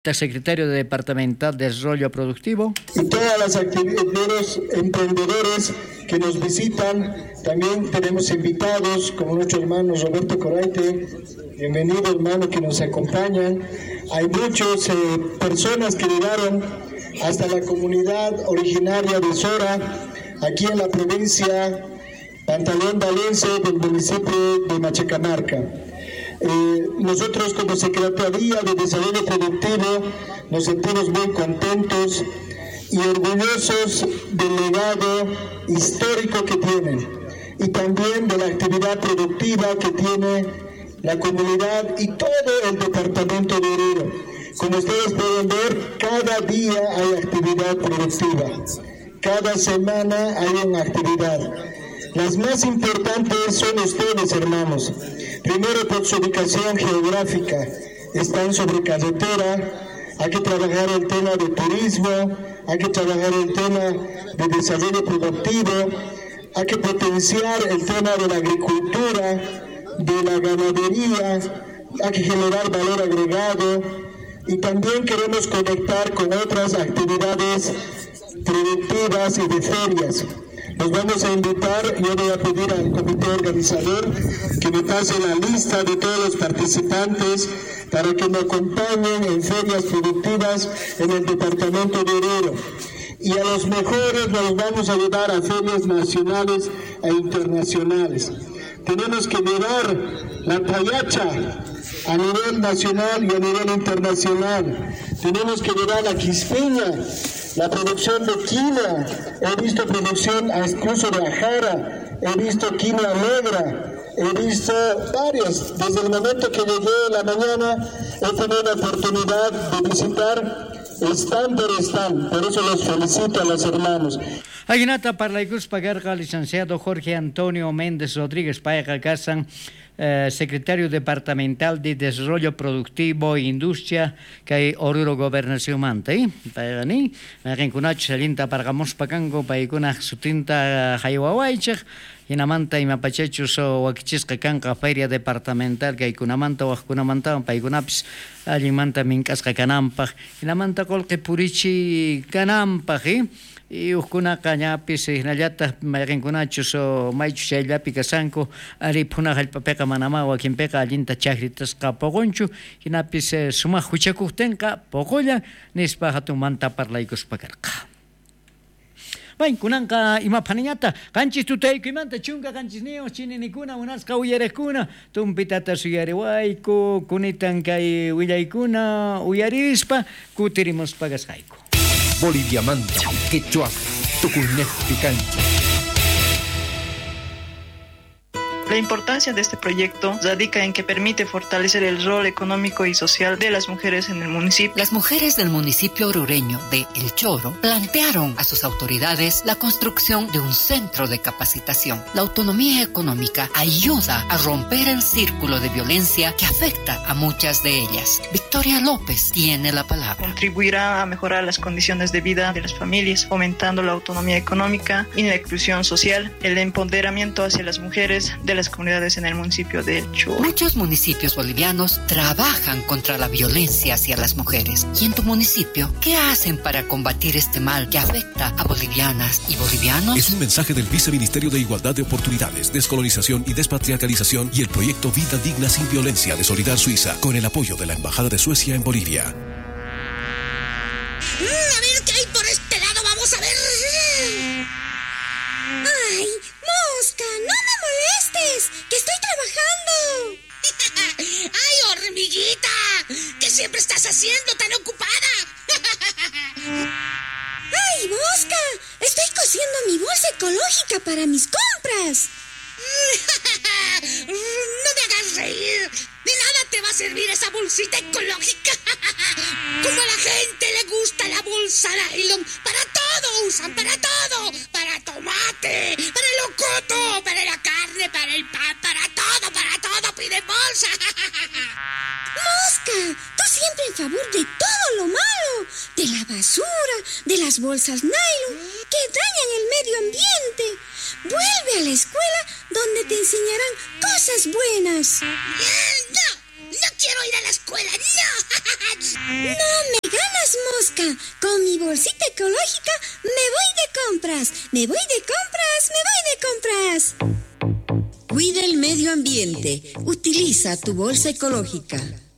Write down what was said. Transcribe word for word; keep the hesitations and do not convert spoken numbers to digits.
Secretario Departamental de Desarrollo Productivo. Y todas las actividades, emprendedores que nos visitan, también tenemos invitados como nuestro hermano Roberto Coraite, bienvenido hermano, que nos acompañan. Hay muchas eh, personas que llegaron hasta la comunidad originaria de Sora, aquí en la provincia Pantaleón Valense del municipio de Machacamarca. Eh, nosotros como Secretaría de Desarrollo Productivo nos sentimos muy contentos y orgullosos del legado histórico que tienen y también de la actividad productiva que tiene la comunidad y todo el departamento de Oruro. Como ustedes pueden ver, cada día hay actividad productiva, cada semana hay una actividad. Las más importantes son ustedes, hermanos. Primero, por su ubicación geográfica, están sobre carretera, hay que trabajar el tema de turismo, hay que trabajar el tema de desarrollo productivo, hay que potenciar el tema de la agricultura, de la ganadería, hay que generar valor agregado y también queremos conectar con otras actividades productivas y de ferias. Los vamos a invitar, yo voy a pedir al comité organizador que me pase la lista de todos los participantes para que me acompañen en ferias productivas en el departamento de Oruro. Y a los mejores los vamos a llevar a ferias nacionales e internacionales. Tenemos que llevar la payacha a nivel nacional y a nivel internacional. Tenemos que llevar la quispeña, la producción de quinoa. He visto producción incluso de ajara, he visto quinoa negra, he visto varios. Desde el momento que llegué en la mañana he tenido la oportunidad de visitar stand por stand. Por eso los felicito a los hermanos. Aguinata para la Pagarga, licenciado Jorge Antonio Méndez Rodríguez Paega Casan, eh, secretario departamental de Desarrollo Productivo e Industria, que hay Oruro Gobernación Manta. Para ni, Renkunach, Salinta Pargamos Pacango, Paikuna, Sutinta, Jaiwawaichek, Inamanta y Mapachechus o Wakichisca Canca, Feria Departamental, que hay Kunamanta o Kunamanta, Paikunaps, Alimanta Mincasca Canampa, Inamanta Colque Purichi Canampa, y ukuna cañapis y nayata marinkunachos o maichu chaylapi casanco ari puna jalpapeca manama o quien peca alinta chagritas capogonchu y napis suma huchacutenca pocoya nispa hatumanta parlaicos pacarca. Vain kunanka ima paniñata kanchis tutaykuymanta chunka kanchis nios chininikuna unasqa uyarekuna tumpitata suyariwayku kunitan kay willaykuna uyarispa kutirimos pagasqayku. Bolivia Manta, Quechua, Tucunnet Picancha. La importancia de este proyecto radica en que permite fortalecer el rol económico y social de las mujeres en el municipio. Las mujeres del municipio orureño de El Choro plantearon a sus autoridades la construcción de un centro de capacitación. La autonomía económica ayuda a romper el círculo de violencia que afecta a muchas de ellas. Victoria López tiene la palabra. Contribuirá a mejorar las condiciones de vida de las familias, fomentando la autonomía económica y la inclusión social, el empoderamiento hacia las mujeres de las comunidades en el municipio de El Choro. Muchos municipios bolivianos trabajan contra la violencia hacia las mujeres. ¿Y en tu municipio qué hacen para combatir este mal que afecta a bolivianas y bolivianos? Es un mensaje del Viceministerio de Igualdad de Oportunidades, Descolonización y Despatriarcalización y el proyecto Vida Digna Sin Violencia de Solidar Suiza, con el apoyo de la Embajada de Suecia en Bolivia. Mm, a ver qué hay por este lado, vamos a ver. ¡Ay, mosca! ¡No me molestes! ¡Que estoy trabajando! ¡Ay, hormiguita! ¿Qué siempre estás haciendo tan ocupada? ¡Ay, mosca! Estoy cosiendo mi bolsa ecológica para mis compras. No me hagas reír. De nada te va a servir esa bolsita ecológica. Como a la gente le gusta la bolsa nylon. Para todo usan, para todo. Para tomate, para el locoto, para la carne, para el pan, para todo, para todo piden bolsa. Mosca, tú siempre en favor de todo lo malo. De la basura, de las bolsas nylon que dañan el medio ambiente. Vuelve a la escuela donde te enseñarán cosas buenas. No, no quiero ir a la escuela, no. No me ganas, mosca. Con mi bolsita ecológica me voy de compras. Me voy de compras, me voy de compras. Cuida el medio ambiente. Utiliza tu bolsa ecológica.